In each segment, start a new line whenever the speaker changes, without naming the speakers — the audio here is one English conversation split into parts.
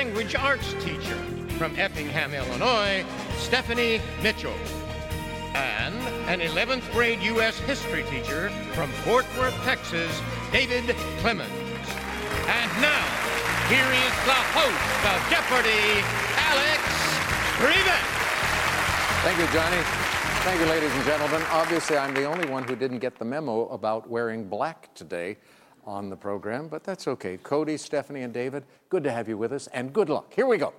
language arts teacher from Effingham, Illinois, Stephanie Mitchell. And an 11th grade U.S. history teacher from Fort Worth, Texas, David Clemens. And now, here is the host of Jeopardy, Alex Trebek.
Thank you, Johnny. Thank you, ladies and gentlemen. Obviously, I'm the only one who didn't get the memo about wearing black today on the program, but that's okay. Cody, Stephanie, and David, good to have you with us, and good luck. Here we go.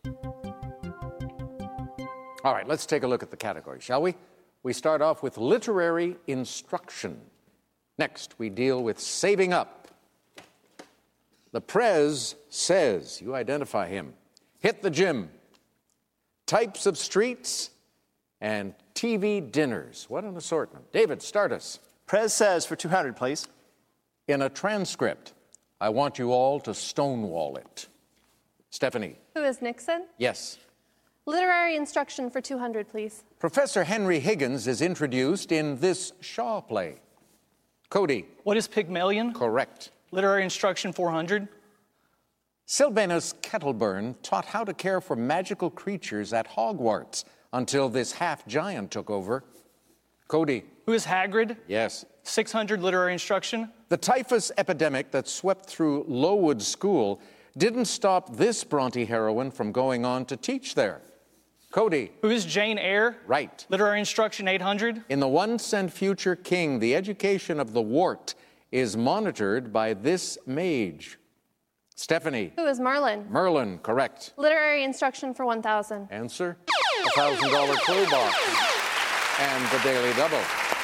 All right, let's take a look at the category, shall we? We start off with literary instruction. Next, we deal with saving up. The Prez says, you identify him. Hit the gym. Types of streets and TV dinners. What an assortment. David, start us.
Prez says for 200, please.
In a transcript, I want you all to stonewall it. Stephanie.
Who is Nixon?
Yes.
Literary instruction for 200, please.
Professor Henry Higgins is introduced in this Shaw play. Cody.
What is Pygmalion?
Correct.
Literary instruction 400.
Sylvanus Kettleburn taught how to care for magical creatures at Hogwarts until this half-giant took over. Cody.
Who is Hagrid?
Yes.
600 literary instruction.
The typhus epidemic that swept through Lowood School didn't stop this Bronte heroine from going on to teach there. Cody.
Who is Jane Eyre?
Right.
Literary instruction 800.
In The Once and Future King, the education of the wart is monitored by this mage. Stephanie.
Who is Merlin?
Merlin, correct.
Literary instruction for 1,000.
Answer? $1,000 clue box. And the Daily Double.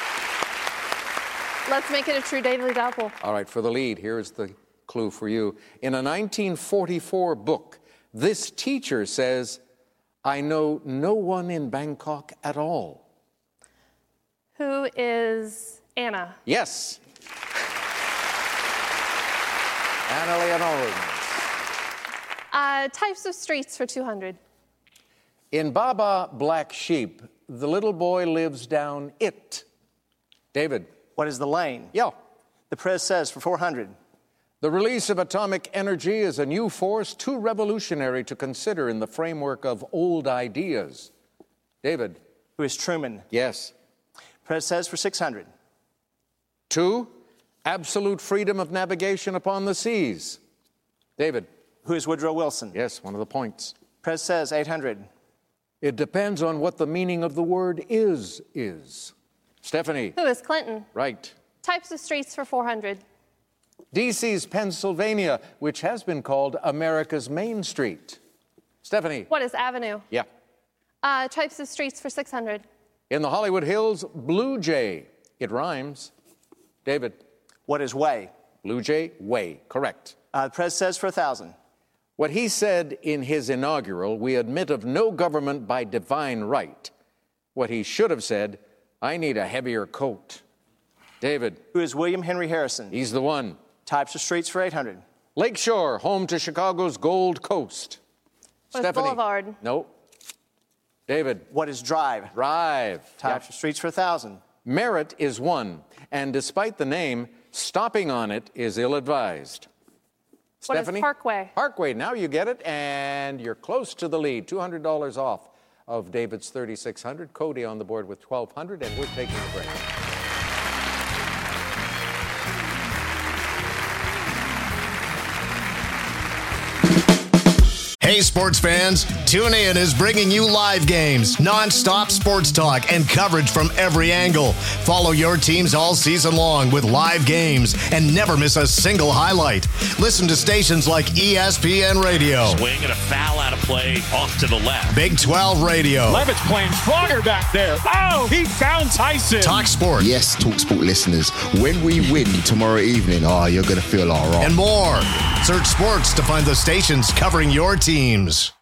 Let's make it a true Daily Double.
All right, for the lead, here's the clue for you. In a 1944 book, this teacher says, I know no one in Bangkok at all.
Who is Anna?
Yes. Anna Leonard.
Types of streets for 200.
In Baba Black Sheep, the little boy lives down it. David.
What is the lane?
Yeah.
The Prez says for 400.
The release of atomic energy is a new force too revolutionary to consider in the framework of old ideas. David.
Who is Truman?
Yes.
Prez says for 600.
2, absolute freedom of navigation upon the seas. David.
Who is Woodrow Wilson?
Yes, one of the points.
Prez says 800.
It depends on what the meaning of the word is. Stephanie.
Who is Clinton?
Right.
Types of streets for 400.
D.C.'s Pennsylvania, which has been called America's Main Street. Stephanie.
What is Avenue?
Yeah.
Types of streets for 600.
In the Hollywood Hills, Blue Jay. It rhymes. David.
What is way?
Blue Jay, way. Correct.
Prez says for 1,000.
What he said in his inaugural, we admit of no government by divine right. What he should have said, I need a heavier coat. David.
Who is William Henry Harrison?
He's the one.
Types of streets for 800.
Lakeshore, home to Chicago's Gold Coast.
What
Stephanie.
is Boulevard?
No. David.
What is drive?
Drive.
Types of streets for 1,000.
Merit is one, and despite the name, stopping on it is ill-advised.
What
Stephanie?
is Parkway?
Parkway, now you get it, and you're close to the lead. $200 off of David's $3,600. Cody on the board with $1,200, and we're taking a break.
Hey, sports fans, TuneIn is bringing you live games, non-stop sports talk, and coverage from every angle. Follow your teams all season long with live games and never miss a single highlight. Listen to stations like ESPN Radio.
Swing and a foul out of play off to the left.
Big 12 Radio.
Levitt's playing stronger back there. Oh, he found Tyson.
Talk Sport.
Yes, Talk Sport listeners, when we win tomorrow evening, you're going to feel all right.
And more. Search sports to find the stations covering your teams.